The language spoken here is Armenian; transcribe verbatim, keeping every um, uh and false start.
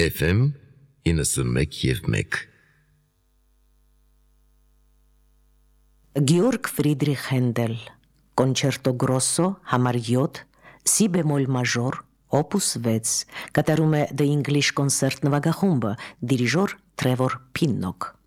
Էֆ Էմ իննսունմեկ և մեկ Գեորգ Ֆրիդրիխ Հենդել Կոնչերտո գրոսո համար յոթ Սի բեմոլ մաժոր Օպուս վեց կատարում է The English Concert նվագախումբը դիրիժոր Տրևոր Փիննոկ